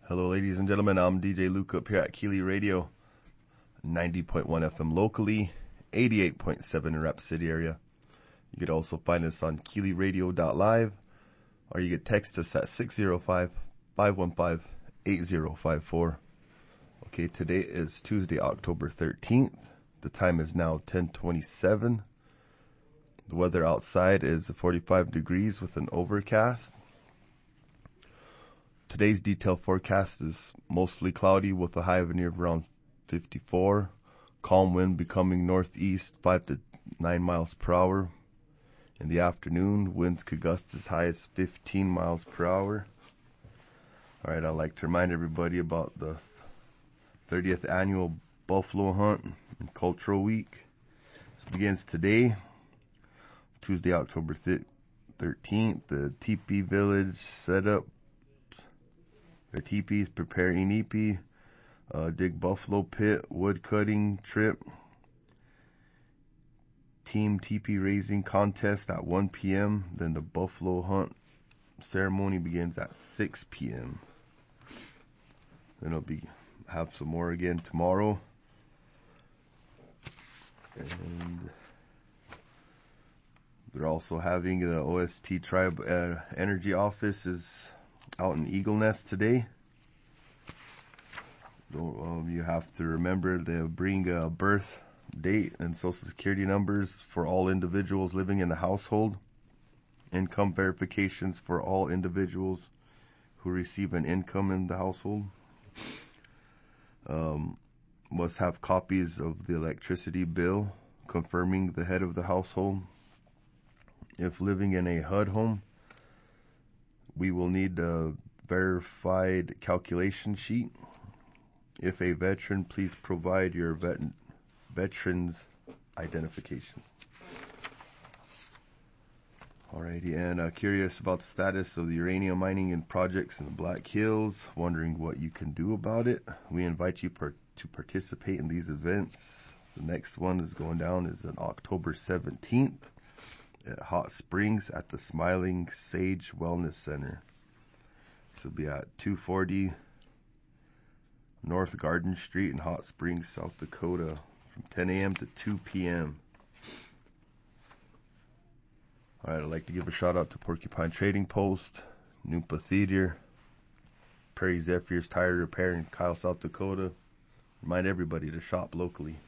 Hello, ladies and gentlemen. I'm DJ Luke up here at Keeley Radio, 90.1 FM locally, 88.7 in Rapid City area. You could also find us on KeeleyRadio.live, or you could text us at 605-515-8054. Okay, today is Tuesday, October 13th. The time is now 10:27. The weather outside is 45 degrees with an overcast. Today's detailed forecast is mostly cloudy with a high of near around 54. Calm wind becoming northeast 5 to 9 miles per hour. In the afternoon, winds could gust as high as 15 miles per hour. Alright, I'd like to remind everybody about the 30th annual Buffalo Hunt and Cultural Week. This begins today, Tuesday, October 13th. The Teepee Village set up their teepees, prepare inipi, dig buffalo pit, wood cutting trip, team teepee raising contest at 1 p.m. Then the buffalo hunt ceremony begins at 6 p.m. Then it'll have some more again tomorrow. And they're also having the OST Tribe Energy Office is out in Eagle Nest today. You have to remember they bring a birth date and social security numbers for all individuals living in the household. Income verifications for all individuals who receive an income in the household. Must have copies of the electricity bill confirming the head of the household. If living in a HUD home, we will need a verified calculation sheet. If a veteran, please provide your veteran's identification. Alrighty, and curious about the status of the uranium mining and projects in the Black Hills, wondering what you can do about it. We invite you to participate in these events. The next one is going down is on October 17th. At Hot Springs at the Smiling Sage Wellness Center. This will be at 240 North Garden Street in Hot Springs, South Dakota, from 10 a.m. to 2 p.m. Alright, I'd like to give a shout out to Porcupine Trading Post, Noompa Theater, Prairie Zephyrs Tire Repair in Kyle, South Dakota. Remind everybody to shop locally.